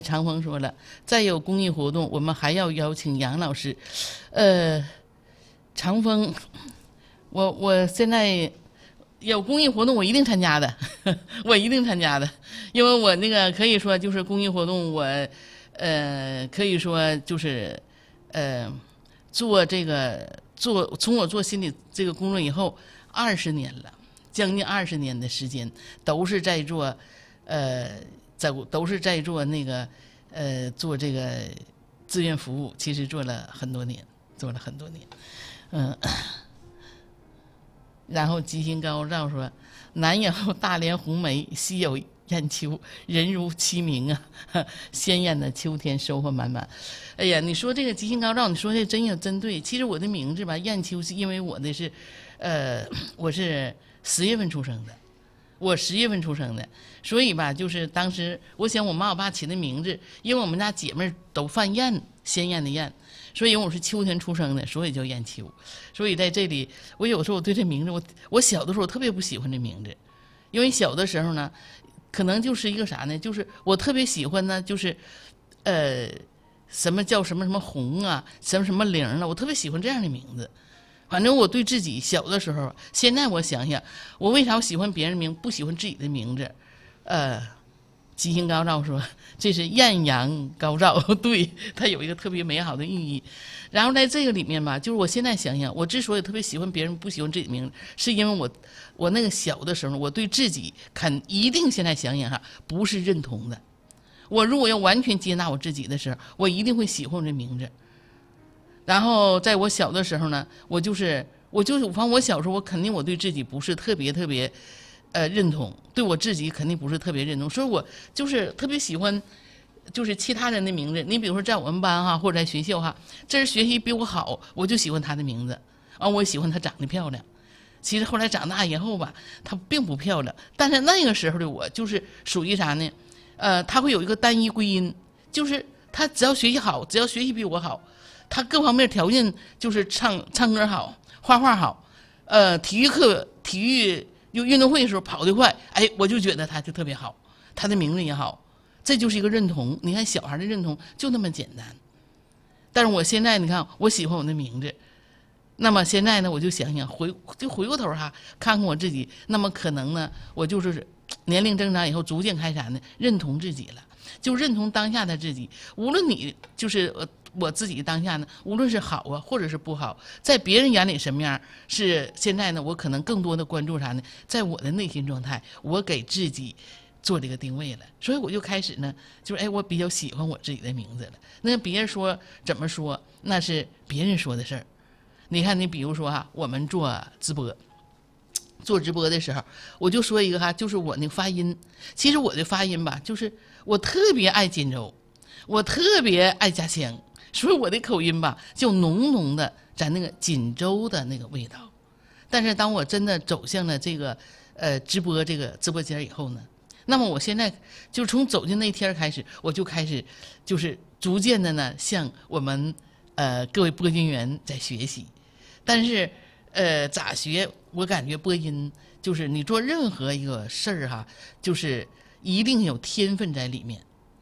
长风说了，再有公益活动，我们还要邀请杨老师。长风，我现在有公益活动，我一定参加的，我一定参加的，因为我那个可以说就是公益活动，我可以说就是做这个从我做心理这个工作以后20年了，将近20年的时间，都是在做都是在做那个做这个志愿服务，其实做了很多年，然后吉星高照说，南有大连红梅，西有雁丘，人如其名啊，鲜艳的秋天收获满满。哎呀，你说这个吉星高照，你说这真对。其实我的名字吧，雁丘是因为我的是我是10月份出生的，所以吧，就是当时我想我妈我爸起的名字，因为我们家姐妹都犯燕，鲜艳的燕，所以我是秋天出生的，所以叫雁丘。所以在这里，我有时候我对这名字，我小的时候特别不喜欢这名字，因为小的时候呢，可能就是一个啥呢，就是我特别喜欢呢，就是什么叫什么红啊，什么玲啊，我特别喜欢这样的名字。反正我对自己小的时候，现在我想想，我为啥喜欢别人名，不喜欢自己的名字？吉星高照说这是艳阳高照，对，它有一个特别美好的寓意。然后在这个里面吧，就是我现在想想，我之所以特别喜欢别人，不喜欢自己的名字，是因为我那个小的时候，我对自己一定现在想想哈，不是认同的。我如果要完全接纳我自己的时候，我一定会喜欢我这名字。然后在我小的时候呢，我就是反正我小时候我肯定我对自己不是特别认同，对我自己肯定不是特别认同，所以我就是特别喜欢就是其他人的名字。你比如说在我们班哈，或者在学校哈，这人学习比我好，我就喜欢他的名字啊，我喜欢他长得漂亮。其实后来长大以后吧，他并不漂亮，但是那个时候的我就是属于啥呢？他会有一个单一归因，就是他只要学习好，只要学习比我好，他各方面条件就是唱歌好，画画好，体育运动会的时候跑得快，哎，我就觉得他就特别好，他的名字也好，这就是一个认同。你看小孩的认同就那么简单。但是我现在你看，我喜欢我的名字，那么现在呢，我就想想回过头哈，看看我自己，那么可能呢，我就是年龄增长以后，逐渐开始呢认同自己了，就认同当下的自己。无论你就是我自己当下呢，无论是好啊，或者是不好，在别人眼里什么样，是现在呢，我可能更多的关注啥呢？在我的内心状态，我给自己做这个定位了，所以我就开始呢，就是我比较喜欢我自己的名字了。那别人说怎么说，那是别人说的事儿。你看，你比如说哈，我们做直播的时候，我就说一个哈，就是我那个发音，其实我的发音吧，就是我特别爱锦州，我特别爱家乡。所以我的口音吧，就浓浓的咱那个锦州的那个味道。但是当我真的走向了这个直播间以后呢，那么我现在就从走进那天开始，我就开始就是逐渐的呢向我们各位播音员在学习。但是咋学？我感觉播音就是你做任何一个事儿哈，就是一定有天分在里面。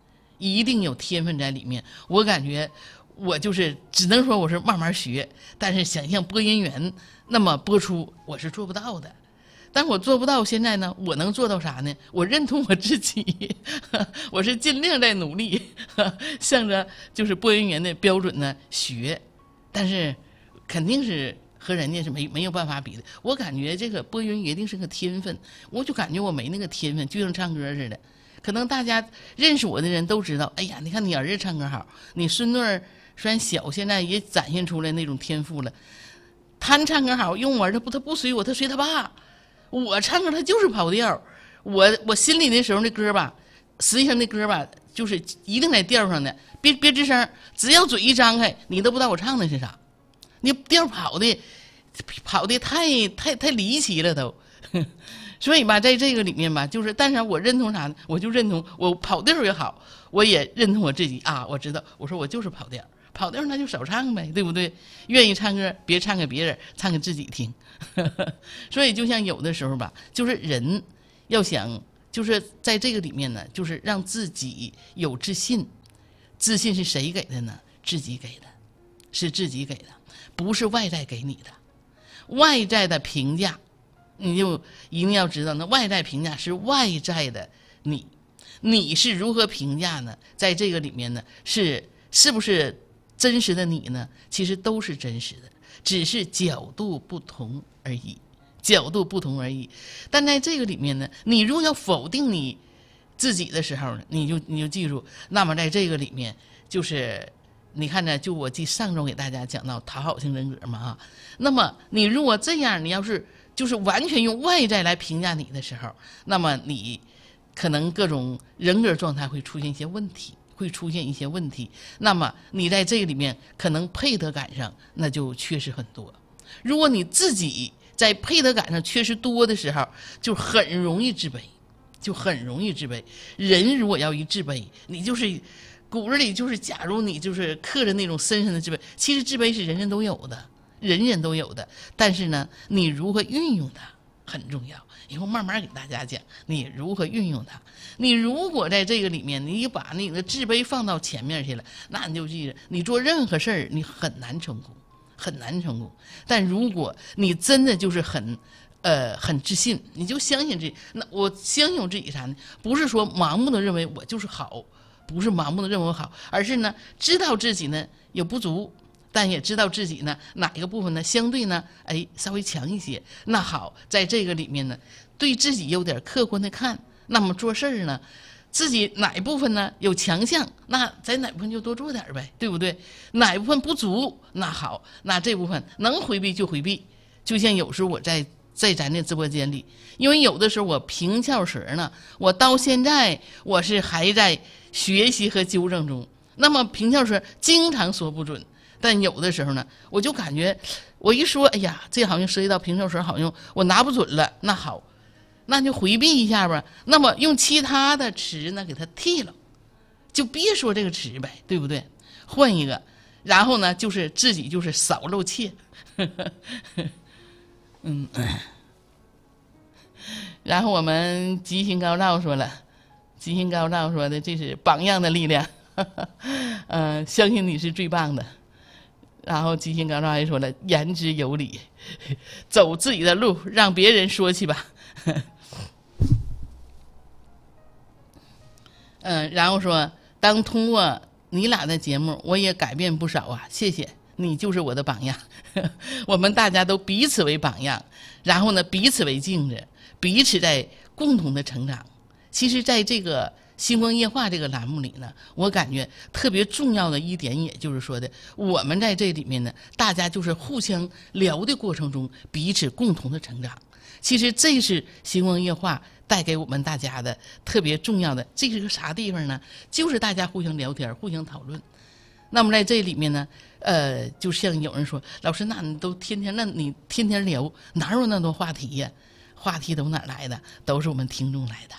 我感觉我就是只能说我是慢慢学，但是想像播音员那么播出，我是做不到的。但我做不到，现在呢，我能做到啥呢？我认同我自己，我是尽量在努力，向着就是播音员的标准呢学，但是肯定是和人家是没有办法比的。我感觉这个播音一定是个天分，我就感觉我没那个天分，就像唱歌似的。可能大家认识我的人都知道，哎呀，你看你儿子唱歌好，你孙女儿虽然小，现在也展现出来那种天赋了。他唱歌好，因为我儿子他不随我，他随他爸。我唱歌他就是跑调，我心里的时候那歌吧，实际上那歌吧，就是一定在调上的，别吱声，只要嘴一张开，你都不知道我唱的是啥。你调跑的太离奇了都。所以吧，在这个里面吧，就是，但是我认同啥呢？我就认同我跑调也好，我也认同我自己啊。我知道，我说我就是跑调那就少唱呗，对不对？愿意唱歌，别唱给别人，唱给自己听。所以就像有的时候吧，就是人要想就是在这个里面呢，就是让自己有自信。自信是谁给的呢？自己给的，是自己给的，不是外在给你的。外在的评价，你就一定要知道，那外在评价是外在的你是如何评价呢？在这个里面呢，是不是真实的你呢？其实都是真实的，只是角度不同而已，角度不同而已。但在这个里面呢，你如果要否定你自己的时候呢，你就记住，那么在这个里面，就是你看呢，就我记上周给大家讲到讨好型人格嘛啊，那么你如果这样，你要是就是完全用外在来评价你的时候，那么你可能各种人格状态会出现一些问题，那么你在这个里面可能配得感上那就缺失很多。如果你自己在配得感上缺失多的时候，就很容易自卑。人如果要一自卑，你就是骨子里就是，假如你就是刻着那种深深的自卑，其实自卑是人人都有的，但是呢，你如何运用它很重要。以后慢慢给大家讲你如何运用它。你如果在这个里面，你把你的自卑放到前面去了，那你就记着，你做任何事儿你很难成功。但如果你真的就是很自信，你就相信自己。那我相信我自己啥呢？不是说盲目的认为我就是好，而是呢知道自己呢有不足，但也知道自己呢哪一个部分呢相对呢稍微强一些。那好，在这个里面呢，对自己有点客观的看，那么做事儿呢，自己哪一部分呢有强项，那在哪部分就多做点呗，对不对？哪一部分不足，那好，那这部分能回避就回避。就像有时候我在咱这直播间里，因为有的时候我平翘舌呢，我到现在我是还在学习和纠正中。那么平翘舌经常说不准，但有的时候呢，我就感觉我一说，哎呀，这好像涉及到平翘舌，好像我拿不准了。那好，那就回避一下吧。那么用其他的词呢给它替了，就别说这个词呗，对不对？换一个，然后呢，就是自己就是少露怯。然后我们吉星高照说了，吉星高照说的这是榜样的力量，相信你是最棒的。然后吉星高照还说了，言之有理，走自己的路，让别人说去吧。然后说，当通过你俩的节目，我也改变不少啊，谢谢。你就是我的榜样，我们大家都彼此为榜样，然后呢，彼此为镜子，彼此在共同的成长。其实在这个星光夜话这个栏目里呢，我感觉特别重要的一点，也就是说的，我们在这里面呢，大家就是互相聊的过程中，彼此共同的成长。其实这是星光夜话带给我们大家的特别重要的，这是个啥地方呢？就是大家互相聊天，互相讨论。那么在这里面呢，就像有人说，老师，那你都天天聊，哪有那么多话题呀？话题都哪来的？都是我们听众来的。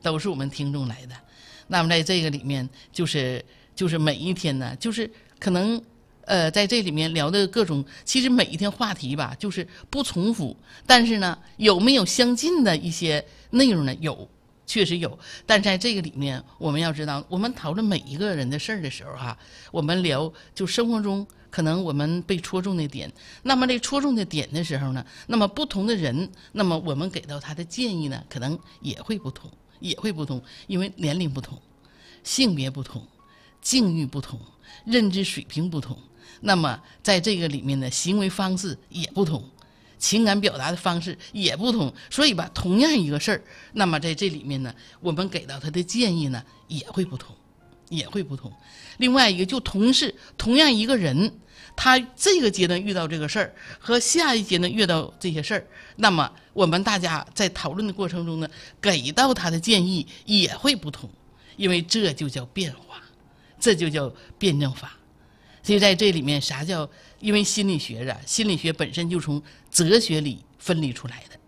那么在这个里面，就是每一天呢，就是可能在这里面聊的各种，其实每一天话题吧，就是不重复，但是呢，有没有相近的一些内容呢？有。确实有，但在这个里面，我们要知道，我们讨论每一个人的事儿的时候我们聊就生活中可能我们被戳中的点，那么这戳中的点的时候呢，那么不同的人，那么我们给到他的建议呢，可能也会不同，因为年龄不同，性别不同，境遇不同，认知水平不同，那么在这个里面的行为方式也不同。情感表达的方式也不同，所以吧，同样一个事儿，那么在这里面呢，我们给到他的建议呢也会不同。另外一个，就同样一个人，他这个阶段遇到这个事儿和下一阶段遇到这些事儿，那么我们大家在讨论的过程中呢，给到他的建议也会不同，因为这就叫变化，这就叫辩证法。所以在这里面，啥叫？因为心理学本身就从哲学里分离出来的，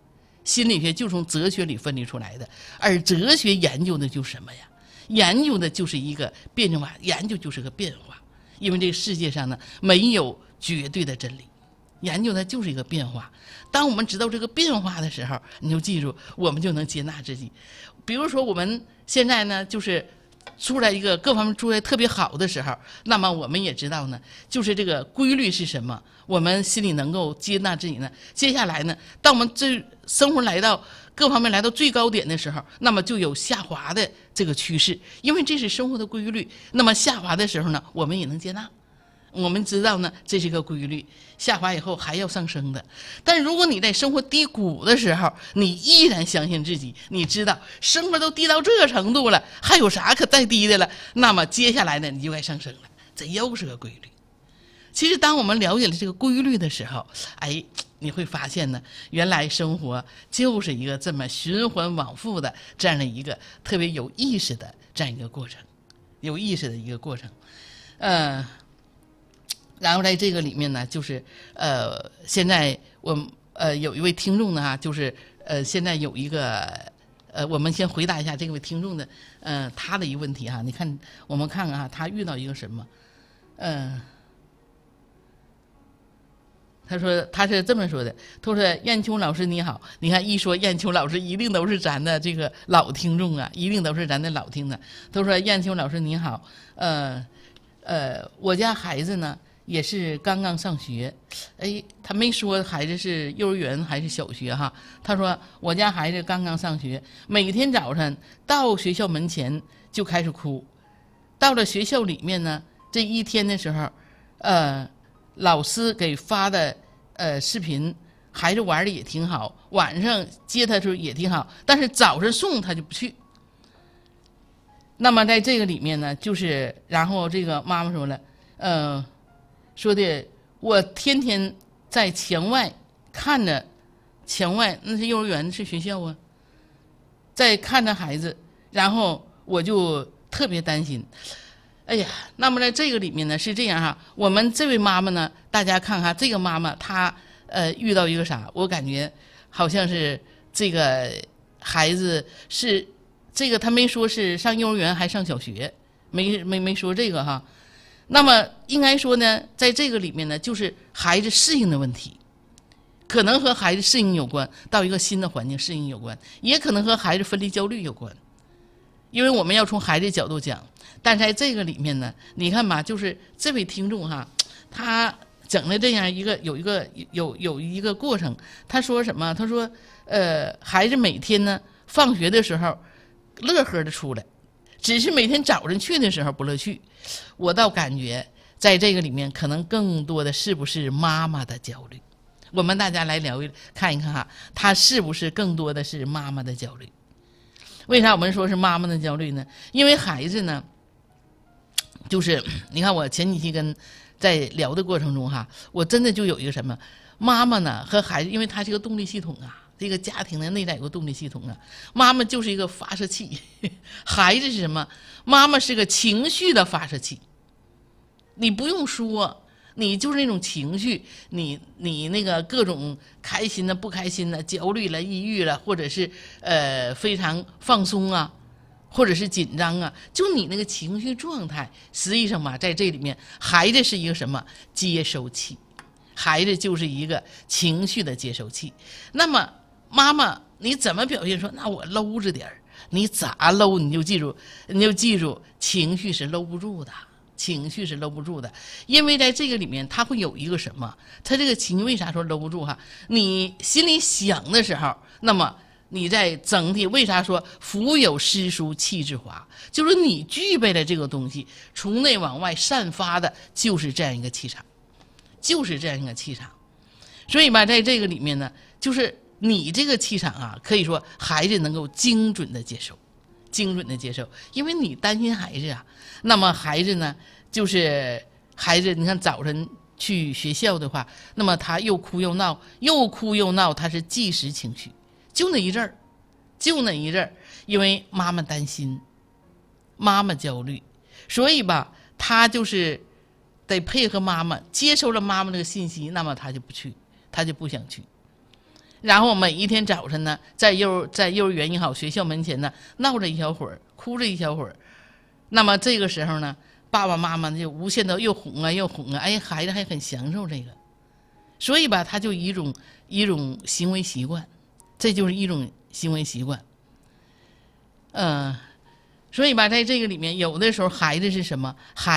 而哲学研究的就是什么呀？研究的就是一个辩证法，研究就是个变化。因为这个世界上呢，没有绝对的真理， 研究它就是一个变化。当我们知道这个变化的时候，你就记住，我们就能接纳自己。比如说我们现在呢，就是出来一个各方面出来特别好的时候，那么我们也知道呢，就是这个规律是什么，我们心里能够接纳自己呢。接下来呢，当我们这生活来到各方面来到最高点的时候，那么就有下滑的这个趋势，因为这是生活的规律。那么下滑的时候呢，我们也能接纳。我们知道呢，这是一个规律，下滑以后还要上升的。但如果你在生活低谷的时候，你依然相信自己，你知道生活都低到这个程度了，还有啥可再低的了？那么接下来呢，你就该上升了，这又是个规律。其实当我们了解了这个规律的时候，哎，你会发现呢，原来生活就是一个这么循环往复的这样的一个特别有意识的这样一个过程，有意识的一个过程。然后在这个里面呢，就是现在我有一位听众呢，就是现在有一个我们先回答一下这位听众的他的一个问题你看我们看看他遇到一个什么他说他是这么说的，他说燕秋老师你好，你看一说燕秋老师一定都是咱的这个老听众啊，一定都是咱的老听的。他说燕秋老师你好，我家孩子呢也是刚刚上学，他没说孩子是幼儿园还是小学他说我家孩子刚刚上学，每天早上到学校门前就开始哭，到了学校里面呢，这一天的时候，老师给发的视频，孩子玩的也挺好，晚上接他的时候也挺好，但是早上送他就不去。那么在这个里面呢，就是然后这个妈妈说了，说的我天天在墙外看着，墙外那是幼儿园是学校啊，在看着孩子，然后我就特别担心。哎呀，那么在这个里面呢是这样我们这位妈妈呢，大家看这个妈妈她遇到一个啥，我感觉好像是这个孩子是这个他没说是上幼儿园还上小学，没说这个那么应该说呢，在这个里面呢，就是孩子适应的问题，可能和孩子适应有关，到一个新的环境适应有关，也可能和孩子分离焦虑有关。因为我们要从孩子角度讲，但在这个里面呢，你看吧，就是这位听众他整了这样一个有一个过程。他说什么？他说孩子每天呢放学的时候乐呵的出来，只是每天早晨去的时候不乐趣。我倒感觉在这个里面可能更多的是不是妈妈的焦虑。我们大家来看一看他是不是更多的是妈妈的焦虑。为啥我们说是妈妈的焦虑呢？因为孩子呢，就是你看我前几期在聊的过程中我真的就有一个什么，妈妈呢和孩子，因为他是一个动力系统这个家庭的内在有个动力系统妈妈就是一个发射器，孩子是什么？妈妈是个情绪的发射器。你不用说，你就是那种情绪，你那个各种开心的、不开心的、焦虑了、抑郁了，或者是非常放松或者是紧张就你那个情绪状态，实际上在这里面，孩子是一个什么接收器？孩子就是一个情绪的接收器。那么妈妈你怎么表现说那我搂着点儿？你咋搂？你就记住，情绪是搂不住的。情绪是搂不住的，因为在这个里面它会有一个什么，它这个情绪为啥说搂不住你心里想的时候，那么你在整体为啥说腹有诗书气自华，就是你具备了这个东西，从内往外散发的就是这样一个气场，就是这样一个气场。所以在这个里面呢，就是你这个气场可以说孩子能够精准的接受，因为你担心孩子那么孩子呢，就是孩子你看早晨去学校的话，那么他又哭又闹，他是即时情绪，就那一阵儿，因为妈妈担心，妈妈焦虑，所以他就是得配合妈妈，接收了妈妈这个信息，那么他就不去，他就不想去。然后每一天早晨呢，在幼儿园也好，学校门前呢闹着一小会儿，哭着一小会儿，那么这个时候呢，爸爸妈妈就无限的又哄，孩子还很享受这个。 所以吧，它就一种行为习惯，这就是一种行为习惯。所以吧，在这个里面，有的时候孩子是什么？